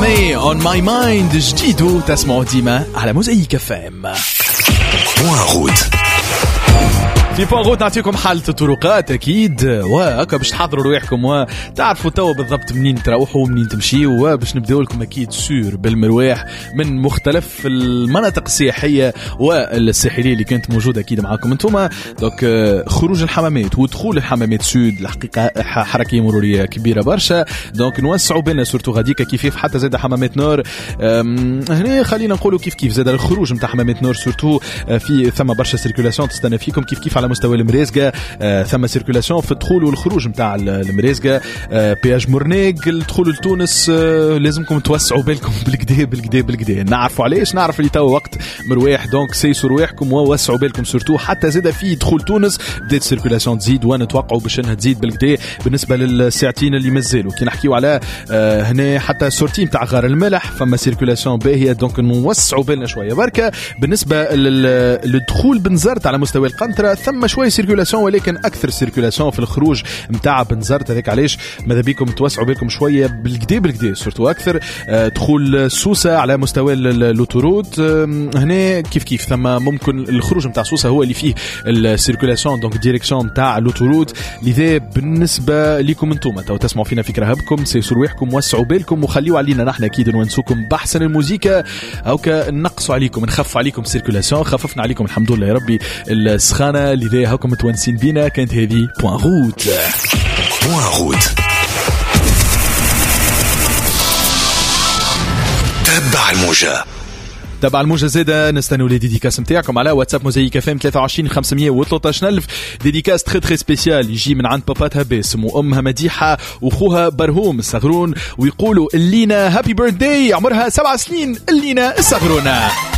حمامي on my mind جديد تسمعوا ديما على موزايك FM. في بوغوت نعطيكم حالة الطرقات أكيد وهكا باش تحضروا رواحكم وتعرفوا توا بالضبط منين تروحوا ومنين تمشيوا وباش نبداو لكم أكيد سور بالمرواح من مختلف المناطق السياحية والساحلية اللي كانت موجودة أكيد معاكم انتوما. دوك خروج الحمامات ودخول الحمامات سود الحقيقة حركية مرورية كبيرة برشا. دونك نوسعوا بينا سورتو غاديكا كيف حتى زاد حمامات نور. هنا خلينا نقولوا كيف زاد الخروج نتاع حمامات نور سورتو في ثم برشا سيركولاسيون تستنى فيكم كيف على مستوى المريزقة. ثم سيركولاسيون في الدخول والخروج نتاع المريزقة. بياج مورنيق الدخول لتونس لازمكم توسعوا بالكم بالكدا نعرفوا علاش نعرف اللي توا وقت مرواح. دونك سيسوا رواحكم ووسعوا بالكم سورتو حتى زاد في دخول تونس بدات سيركولاسيون تزيد ونتوقعوا باش انها تزيد بالكدا بالنسبه للساعتين اللي مازالوا كي نحكيوا على هنا حتى سورتي نتاع غار الملح فما سيركولاسيون باهيه. دونك نوسعوا بالنا شويه بركه. بالنسبه للدخول بنزرت على مستوى القنطره ثم شويه سيركولاسيون ولكن اكثر سيركولاسيون في الخروج نتاع بنزرت. هذاك علاش ماذا بيكم توسعوا بالكم شويه بالكدا سورتو اكثر. دخول سوسه على مستوى الاوتورود هنا كيف ثم ممكن الخروج نتاع سوسه هو اللي فيه السيركولاسيون دونك ديريكسيون نتاع الاوتورود. لذا بالنسبه لكم انتم تو تسمعوا فينا فكره هبكم سيسوا رواحكم وسعوا بالكم وخليوا علينا نحن اكيد نونسوكم باحسن الموسيقى او نقصوا عليكم نخفوا عليكم سيركولاسيون خففنا عليكم الحمد لله يا ربي السخانه. لذا هاكم متونسين بينا كانت هذه بوان روت. تبع الموجة زادة نستنوا لي ديديكاس متاعكم على واتساب موزايك FM 23 513 ألف. ديديكاس تري سبيسيال يجي من عند باباتها باسم وأمها مديحة وأخوها برهوم الصغرون ويقولوا اللينا هابي بيرثداي عمرها 7 سنين اللينا الصغرونة.